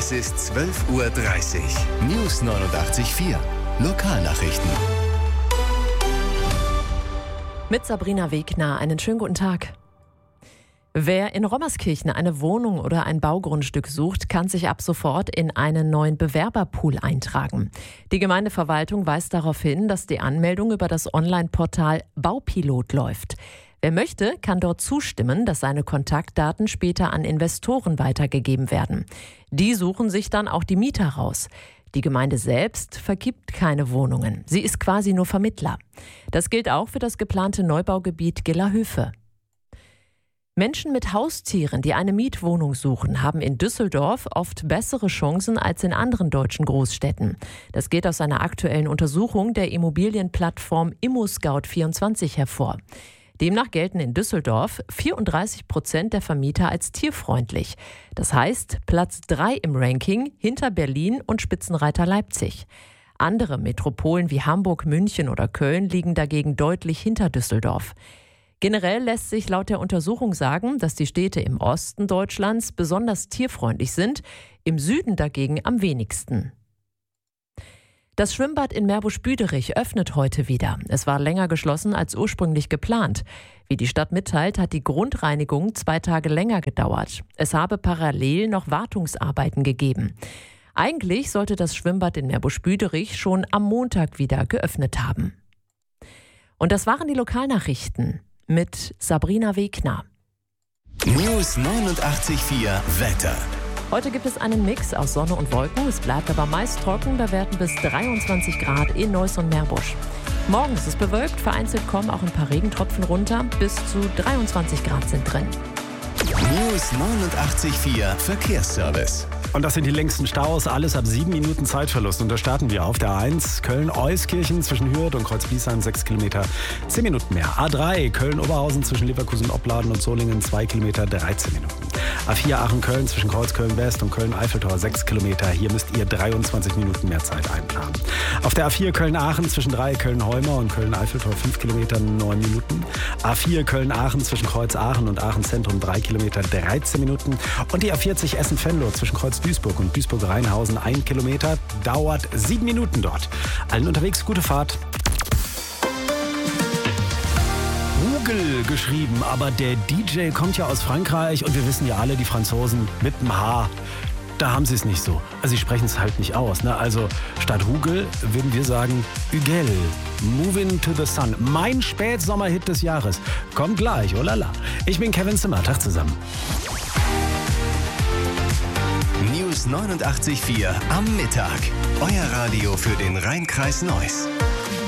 Es ist 12:30 Uhr. News 89.4. Lokalnachrichten. Mit Sabrina Wegner. Einen schönen guten Tag. Wer in Rommerskirchen eine Wohnung oder ein Baugrundstück sucht, kann sich ab sofort in einen neuen Bewerberpool eintragen. Die Gemeindeverwaltung weist darauf hin, dass die Anmeldung über das Online-Portal Baupilot läuft. Wer möchte, kann dort zustimmen, dass seine Kontaktdaten später an Investoren weitergegeben werden. Die suchen sich dann auch die Mieter raus. Die Gemeinde selbst vergibt keine Wohnungen. Sie ist quasi nur Vermittler. Das gilt auch für das geplante Neubaugebiet Gillerhöfe. Menschen mit Haustieren, die eine Mietwohnung suchen, haben in Düsseldorf oft bessere Chancen als in anderen deutschen Großstädten. Das geht aus einer aktuellen Untersuchung der Immobilienplattform ImmoScout24 hervor. Demnach gelten in Düsseldorf 34% der Vermieter als tierfreundlich. Das heißt Platz 3 im Ranking hinter Berlin und Spitzenreiter Leipzig. Andere Metropolen wie Hamburg, München oder Köln liegen dagegen deutlich hinter Düsseldorf. Generell lässt sich laut der Untersuchung sagen, dass die Städte im Osten Deutschlands besonders tierfreundlich sind, im Süden dagegen am wenigsten. Das Schwimmbad in Meerbusch-Büderich öffnet heute wieder. Es war länger geschlossen als ursprünglich geplant. Wie die Stadt mitteilt, hat die Grundreinigung 2 Tage länger gedauert. Es habe parallel noch Wartungsarbeiten gegeben. Eigentlich sollte das Schwimmbad in Meerbusch-Büderich schon am Montag wieder geöffnet haben. Und das waren die Lokalnachrichten mit Sabrina Wegner. News 89.4 Wetter. Heute gibt es einen Mix aus Sonne und Wolken. Es bleibt aber meist trocken bei Werten bis 23 Grad in Neuss und Meerbusch. Morgen ist es bewölkt, vereinzelt kommen auch ein paar Regentropfen runter. Bis zu 23 Grad sind drin. News 89.4 Verkehrsservice. Und das sind die längsten Staus, alles ab 7 Minuten Zeitverlust. Und da starten wir auf der A1 Köln-Euskirchen zwischen Hürth und Kreuzbliesheim 6 Kilometer, 10 Minuten mehr. A3 Köln-Oberhausen zwischen Leverkusen-Opladen und Solingen 2 Kilometer, 13 Minuten. A4 Aachen-Köln zwischen Kreuzköln-West und Köln-Eiffeltor 6 Kilometer, hier müsst ihr 23 Minuten mehr Zeit einplanen. Auf der A4 Köln-Aachen zwischen Dreieck Köln-Heumer und Köln-Eiffeltor 5 Kilometer, 9 Minuten. A4 Köln-Aachen zwischen Kreuz Aachen und Aachen-Zentrum 3 Kilometer, 13 Minuten. Und die A40 Essen-Venlo zwischen Kreuz Duisburg und Duisburg-Rheinhausen 1 Kilometer, dauert 7 Minuten dort. Allen unterwegs gute Fahrt. Hugel geschrieben, aber der DJ kommt ja aus Frankreich und wir wissen ja alle, die Franzosen mit dem H, da haben sie es nicht so. Also sie sprechen es halt nicht aus. Ne? Also statt Hugel würden wir sagen Hugel. Moving to the Sun. Mein Spätsommerhit des Jahres. Kommt gleich, oh lala. Ich bin Kevin Zimmer. Tag zusammen. News 89.4 am Mittag. Euer Radio für den Rhein-Kreis Neuss.